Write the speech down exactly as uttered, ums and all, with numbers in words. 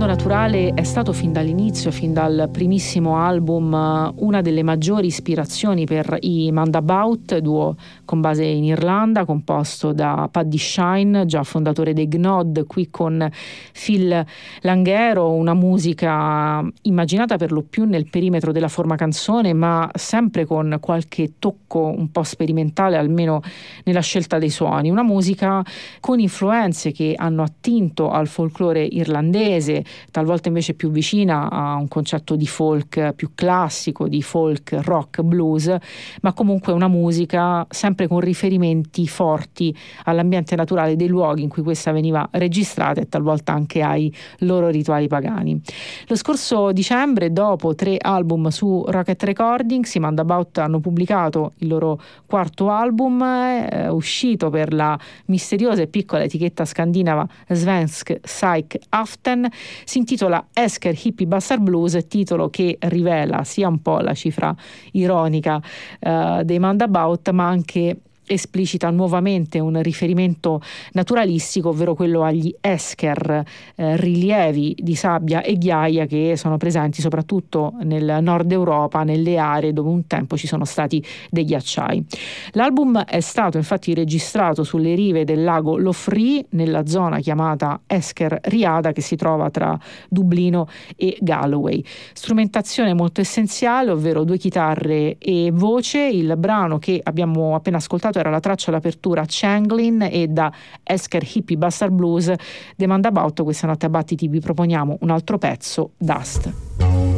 mondo naturale è stato fin dall'inizio, fin dal primissimo album, una delle maggiori ispirazioni per i Mandabout, duo con base in Irlanda, composto da Paddy Shine, già fondatore dei Gnod, qui con Phil Langero, una musica immaginata per lo più nel perimetro della forma canzone, ma sempre con qualche tocco un po' sperimentale, almeno nella scelta dei suoni. Una musica con influenze che hanno attinto al folklore irlandese, talvolta invece più vicina a un concetto di folk più classico, di folk, rock, blues, ma comunque una musica sempre con riferimenti forti all'ambiente naturale dei luoghi in cui questa veniva registrata e talvolta anche ai loro rituali pagani. Lo scorso dicembre, dopo tre album su Rocket Recordings, i Mandabout hanno pubblicato il loro quarto album, eh, uscito per la misteriosa e piccola etichetta scandinava Svensk Psych Aften. Si intitola Esker Hippie Bastard Blues, titolo che rivela sia un po' la cifra ironica eh, dei Mandabout, ma anche esplicita nuovamente un riferimento naturalistico, ovvero quello agli esker, eh, rilievi di sabbia e ghiaia che sono presenti soprattutto nel nord Europa, nelle aree dove un tempo ci sono stati dei ghiacciai. L'album è stato infatti registrato sulle rive del lago Lofree, nella zona chiamata Esker Riada, che si trova tra Dublino e Galway. Strumentazione molto essenziale, ovvero due chitarre e voce. Il brano che abbiamo appena ascoltato era la traccia d'apertura Changlin, e da Esker Hippie Bastard Blues dei Mandabout questa notte a battiti vi proponiamo un altro pezzo, Dust.